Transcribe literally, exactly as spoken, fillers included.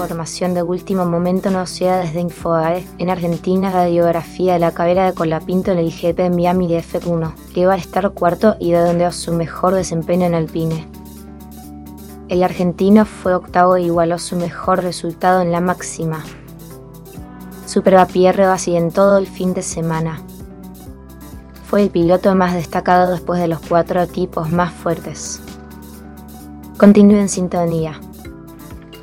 información de último momento nos llega desde Infobae. En Argentina, la radiografía de la carrera de Colapinto en el I G P de Miami de F uno, que iba a estar cuarto y de donde a su mejor desempeño en Alpine. El argentino fue octavo e igualó su mejor resultado en la máxima. Superó a Pierre Gasly en todo el fin de semana. Fue el piloto más destacado después de los cuatro equipos más fuertes. Continúe en sintonía.